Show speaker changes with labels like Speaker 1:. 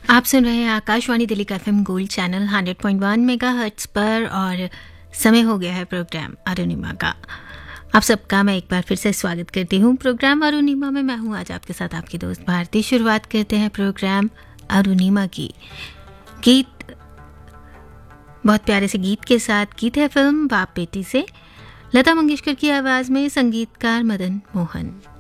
Speaker 1: आप सुन रहे हैं आकाशवाणी दिल्ली का एफएम गोल्ड चैनल 100.1 मेगाहर्ट्ज पर और समय हो गया है प्रोग्राम अरुणिमा का। आप सबका मैं एक बार फिर से स्वागत करती हूँ प्रोग्राम अरुणिमा में। मैं हूँ आज आपके साथ आपकी दोस्त भारती। शुरुआत करते हैं प्रोग्राम अरुणिमा की गीत, बहुत प्यारे से गीत के साथ। गीत है फिल्म बाप बेटी से, लता मंगेशकर की आवाज़ में, संगीतकार मदन मोहन।